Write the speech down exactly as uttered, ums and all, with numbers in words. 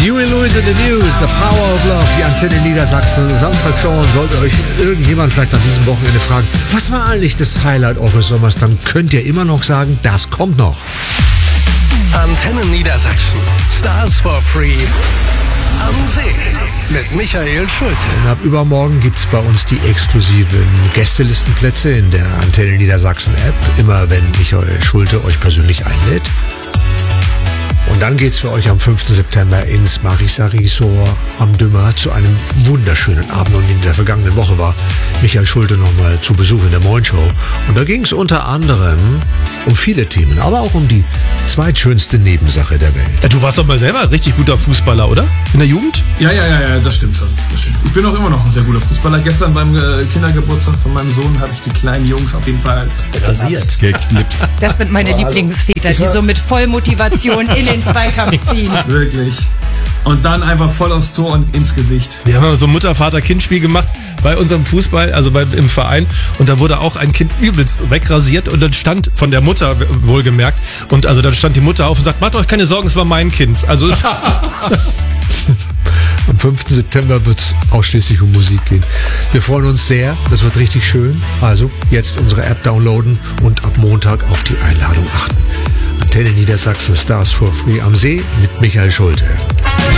Huey Lewis in the News, The Power of Love, die Antenne Niedersachsen. Samstag schauen, sollte euch irgendjemand vielleicht an diesem Wochenende fragen, was war eigentlich das Highlight eures Sommers, dann könnt ihr immer noch sagen, das kommt noch. Antenne Niedersachsen. Stars for Free am See mit Michael Schulte. Und ab übermorgen gibt es bei uns die exklusiven Gästelistenplätze in der Antenne Niedersachsen App, immer wenn Michael Schulte euch persönlich einlädt. Und dann geht's für euch am fünften September ins Marisa-Resort am Dümmer zu einem wunderschönen Abend. Und in der vergangenen Woche war Michael Schulte nochmal zu Besuch in der Moin Show. Und da ging es unter anderem um viele Themen, aber auch um die zweitschönste Nebensache der Welt. Ja, du warst doch mal selber ein richtig guter Fußballer, oder? In der Jugend? Ja, ja, ja, ja, das stimmt schon. Das stimmt. Ich bin auch immer noch ein sehr guter Fußballer. Gestern beim äh, Kindergeburtstag von meinem Sohn habe ich die kleinen Jungs auf jeden Fall Rasiert. Geknipst. Das sind meine Lieblingsväter, die so mit Vollmotivation in den Zweikampf ziehen. Wirklich. Und dann einfach voll aufs Tor und ins Gesicht. Wir haben so ein Mutter-Vater-Kind-Spiel gemacht bei unserem Fußball, also bei, im Verein. Und da wurde auch ein Kind übelst wegrasiert und dann stand von der Mutter wohlgemerkt. Und also dann stand die Mutter auf und sagt, macht euch keine Sorgen, es war mein Kind. Also es Am fünften September wird es ausschließlich um Musik gehen. Wir freuen uns sehr, das wird richtig schön. Also jetzt unsere App downloaden und ab Montag auf die Einladung achten. Antenne Niedersachsen, Stars for Free am See mit Michael Schulte.